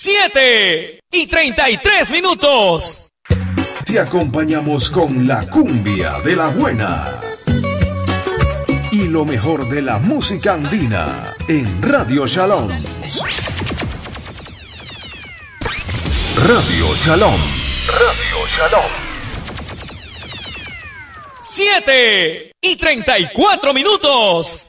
7:33. Te acompañamos con la cumbia de la buena y lo mejor de la música andina en Radio Shalom. Radio Shalom. Radio Shalom. 7:34.